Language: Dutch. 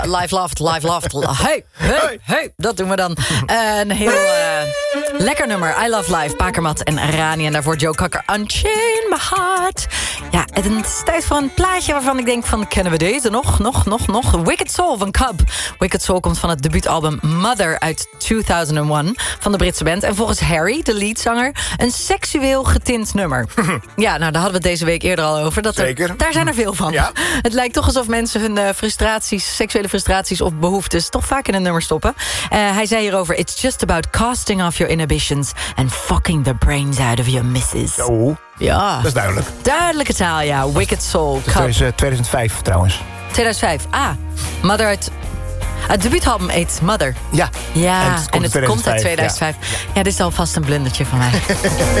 Live Loved. Hey, dat doen we dan. Een heel lekker nummer. I Love Life, Bakermat en Rani. En daarvoor Joe Cocker, Unchain My Heart. Ja, het is tijd voor een plaatje waarvan ik denk van... kennen we deze nog? Wicked Soul van Cub. Wicked Soul komt van het debuutalbum Mother uit 2001 van de Britse band. En volgens Harry, de leadzanger, een seksueel getint nummer. Ja, nou, daar hadden we het deze week eerder al over. Daar zijn er veel van. Ja. Het lijkt toch alsof mensen hun seksuele frustraties of behoeftes... toch vaak in een nummer stoppen. Hij zei hierover... It's just about casting off your inhibitions... and fucking the brains out of your misses. Oh, ja. Dat is duidelijk. Duidelijke taal, ja. Wicked Soul. Dat is 2005 trouwens. 2005. Mother uit... Het debuutalbum heet Mother. Ja. En het komt uit 2005. Ja, dit is alvast een blundertje van mij.